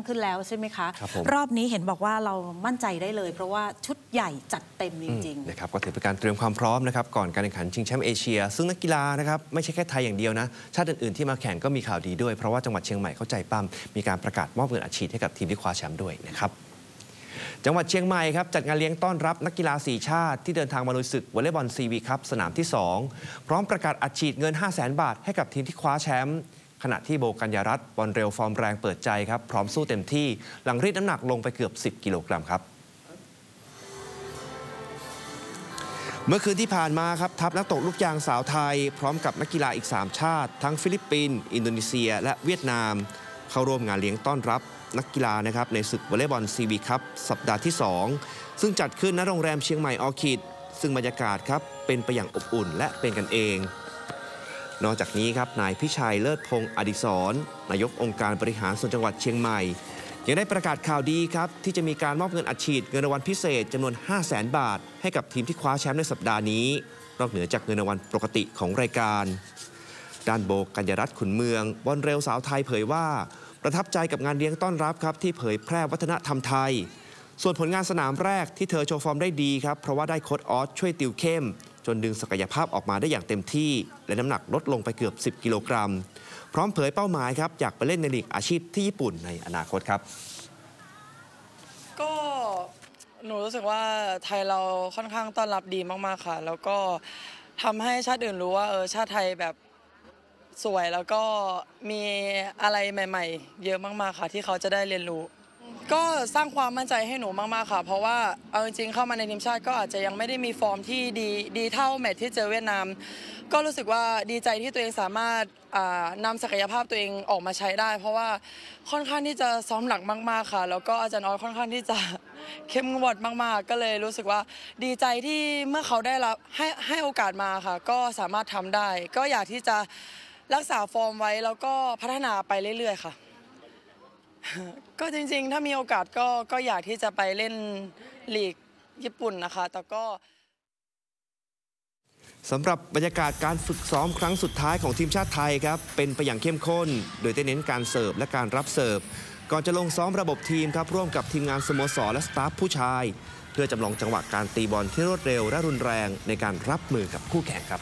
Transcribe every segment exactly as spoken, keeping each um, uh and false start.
ขึ้นแล้วใช่ไหมคะรรอบนี้เห็นบอกว่าเรามั่นใจได้เลยเพราะว่าชุดใหญ่จัดเต็มจริงๆนะครับก็ถือเป็นการเตรียมความพร้อมนะครับก่อนการแข่งขันชิงแชมป์เอเชียซึ่งนักกีฬานะครับไม่ใช่แค่ไทยอย่างเดียวนะชาติอื่นๆที่มาแข่งก็มีข่าวดีด้วยเพราะว่าจังหวัดเชียงใหม่เข้าใจปั้มมีการประกาศมอบเงินอัดฉีดให้กับทีมที่คว้าแชมป์ด้วยนะครับจังหวัดเชียงใหม่ครับจัดงานเลี้ยงต้อนรับนักกีฬาสี่ชาติที่เดินทางมาลุยศึกวอลเลย์บอลซีวีคัพสนามที่สองพร้อมประกาศอัดฉีดเงิน ห้าแสน บาทให้กับทีมที่คว้าแชมป์ขณะที่โบกัญญารัตน์บอลเร็วฟอร์มแรงเปิดใจครับพร้อมสู้เต็มที่หลังรีดน้ำหนักลงไปเกือบสิบกิโลกรัมครับเมื่อคืนที่ผ่านมาครับทัพนักตกลูกยางสาวไทยพร้อมกับนักกีฬาอีกสามชาติทั้งฟิลิปปินส์อินโดนีเซียและเวียดนามเข้าร่วมงานเลี้ยงต้อนรับนักกีฬานะครับในศึกวอลเลย์บอลซีวีคัพสัปดาห์ที่สองซึ่งจัดขึ้นณโรงแรมเชียงใหม่ออร์คิดซึ่งบรรยากาศครับเป็นไปอย่างอบอุ่นและเป็นกันเองนอกจากนี้ครับนายพิชัยเลิศพงศ์อดิศรนายกองค์การบริหารส่วนจังหวัดเชียงใหม่ยังได้ประกาศข่าวดีครับที่จะมีการมอบเงินอัดฉีดเงินรางวัลพิเศษจำนวน ห้าแสน บาทให้กับทีมที่คว้าแชมป์ในสัปดาห์นี้นอกเหนือจากเงินรางวัลปกติของรายการด้านโบกัญญารัตน์ขุนเมืองบอลเร็วสาวไทยเผยว่าประทับใจกับงานเลี้ยงต้อนรับครับที่เผยแพร่วัฒนธรรมไทยส่วนผลงานสนามแรกที่เธอโชว์ฟอร์มได้ดีครับเพราะว่าได้โค้ชออสช่วยติวเข้มจนดึงศักยภาพออกมาได้อย่างเต็มที่และน้ำหนักลดลงไปเกือบสิบกิโลกรัมพร้อมเผยเป้าหมายครับอยากไปเล่นในลีกอาชีพที่ญี่ปุ่นในอนาคตครับก็หนูรู้สึกว่าไทยเราค่อนข้างต้อนรับดีมากๆค่ะแล้วก็ทำให้ชาติอื่นรู้ว่าเออชาติไทยแบบสวยแล้วก็มีอะไรใหม่ๆเยอะมากๆค่ะที่เขาจะได้เรียนรู้ก็สร้างความมั่นใจให้หนูมากๆค่ะเพราะว่าเอาจริงๆเข้ามาในทีมชาติก็อาจจะยังไม่ได้มีฟอร์มที่ดีดีเท่าแมตช์ที่เจอเวียดนามก็รู้สึกว่าดีใจที่ตัวเองสามารถนำศักยภาพตัวเองออกมาใช้ได้เพราะว่าค่อนข้างที่จะซ้อมหนักมากๆค่ะแล้วก็อาจารย์ออสค่อนข้างที่จะเข้มงวดมากๆก็เลยรู้สึกว่าดีใจที่เมื่อเขาได้รับให้ให้โอกาสมาค่ะก็สามารถทำได้ก็อยากที่จะรักษาฟอร์มไว้แล้วก็พัฒนาไปเรื่อยๆค่ะก็จริงๆถ้ามีโอกาสก็ก็อยากที่จะไปเล่นลีกญี่ปุ่นนะคะแต่ก็สำหรับบรรยากาศการฝึกซ้อมครั้งสุดท้ายของทีมชาติไทยครับเป็นไปอย่างเข้มข้นโดยได้เน้นการเสิร์ฟและการรับเสิร์ฟก่อนจะลงซ้อมระบบทีมครับร่วมกับทีมงานสโมสรและสตาฟผู้ชายเพื่อจำลองจังหวะการตีบอลที่รวดเร็วและรุนแรงในการรับมือกับคู่แข่งครับ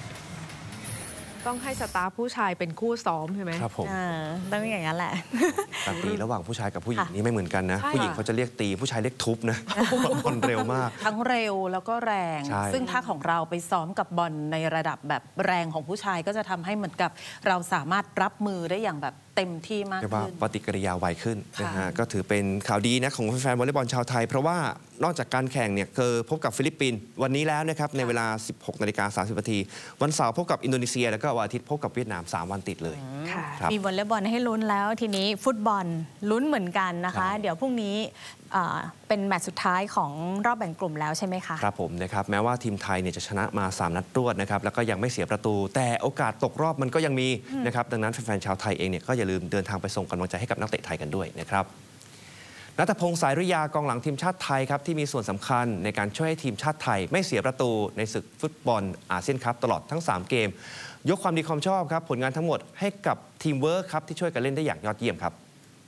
ต้องให้สตาฟผู้ชายเป็นคู่ซ้อมใช่ไหมครับผมต้องอย่างนั้นแหละการตีระหว่างผู้ชายกับผู้หญิงนี่ไม่เหมือนกันนะผู้หญิงเขาจะเรียกตีผู้ชายเรียกทุบนะบอลเร็วมากทั้งเร็วแล้วก็แรงซึ่งถ้าของเราไปซ้อมกับบอลในระดับแบบแรงของผู้ชายก็จะทำให้เหมือนกับเราสามารถรับมือได้อย่างแบบเต็มที่มากขึ้นปฏิกิริยาไวขึ้นนะฮะก็ถือเป็นข่าวดีนะของแฟนวอลเลย์บอลชาวไทยเพราะว่านอกจากการแข่งเนี่ยเคยพบกับฟิลิปปินส์วันนี้แล้วนะครับในเวลา สิบหกนาฬิกาสามสิบนาทีวันเสาร์พบกับอินโดนีเซียแล้วก็วันอาทิตย์พบกับเวียดนามสามวันติดเลยมีวอลเลย์บอลให้ลุ้นแล้วทีนี้ฟุตบอลลุ้นเหมือนกันนะคะเดี๋ยวพรุ่งนี้เป็นแมตช์สุดท้ายของรอบแบ่งกลุ่มแล้วใช่ไหมคะครับผมนะครับแม้ว่าทีมไทยเนี่ยจะชนะมาสามนัดรวดนะครับแล้วก็ยังไม่เสียประตูแต่โอกาสตกรอบมันก็ยังมีนะครับดังนั้นแฟนๆชาวไทยเองเนี่ยก็อย่าลืมเดินทางไปส่งกำลังใจให้กับนักเตะไทยกันด้วยนะครับณัฐพงษ์สายริยากองหลังทีมชาติไทยครับที่มีส่วนสำคัญในการช่วยให้ทีมชาติไทยไม่เสียประตูในศึกฟุตบอลอาเซียนคัพตลอดทั้งสามเกมยกความดีความชอบครับผลงานทั้งหมดให้กับทีมเวิร์คครับที่ช่วยกันเล่นได้อย่างยอดเยี่ยมครับ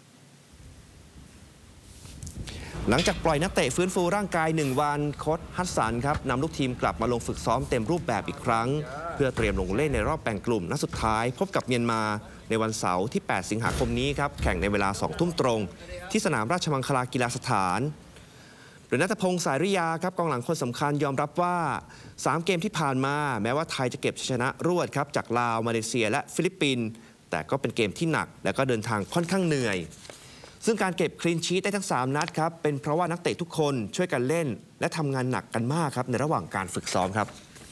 หลังจากปล่อยนักเตะฟื้นฟูร่างกายหนึ่งวันโค้ชฮัสสันครับนำลูกทีมกลับมาลงฝึกซ้อมเต็มรูปแบบอีกครั้งเพื่อเตรียมลงเล่นในรอบแบ่งกลุ่มนัดสุดท้ายพบกับเมียนมาในวันเสาร์ที่แปดสิงหาคมนี้ครับแข่งในเวลาสองทุ่มตรงที่สนามราชมังคลากีฬาสถานโดยณัฐพงษ์สายริยาครับกองหลังคนสำคัญยอมรับว่าสามเกมที่ผ่านมาแม้ว่าไทยจะเก็บชัยชนะรวดครับจากลาวมาเลเซียและฟิลิปปินส์แต่ก็เป็นเกมที่หนักและก็เดินทางค่อนข้างเหนื่อยซึ่งการเก็บคลีนชีทได้ทั้งสามนัดครับเป็นเพราะว่านักเตะทุกคนช่วยกันเล่นและทำงานหนักกันมากครับในระหว่างการฝึกซ้อมครับ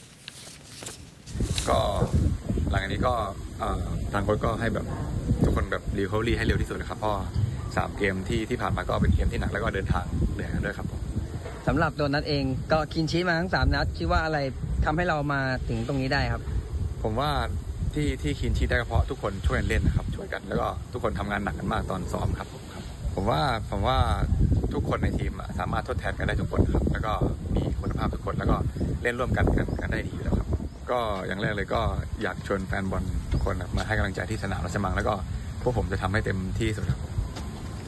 ก็หลังจากนี้ก็ทางโค้ชก็ให้แบบทุกคนแบบรีคอเวอรี่ให้เร็วที่สุดนะครับเพราะสามเกมที่ที่ผ่านมาก็เป็นเกมที่หนักแล้วก็เดินทางเหนื่อยกันด้วยครับผมสำหรับตัวนัดเองก็คลีนชีทมาทั้งสามนัดคิดว่าอะไรทำให้เรามาถึงตรงนี้ได้ครับผมว่าที่ที่คลีนชีทได้เพราะทุกคนช่วยกันเล่นนะครับช่วยกันแล้วก็ทุกคนทำงานหนักกันมากตอนซ้อมครับผมครับผมว่าผมว่าทุกคนในทีมสามารถทดแทนกันได้ทุกคนครับแล้วก็มีคุณภาพทุกคนแล้วก็เล่นร่วมกันกันกันได้ดีอยู่แล้วครับก็อย่างแรกเลยก็อยากชวนแฟนบอลทุกคนมาให้กำลังใจที่สนามราชมังแล้วก็พวกผมจะทำให้เต็มที่สุดครับ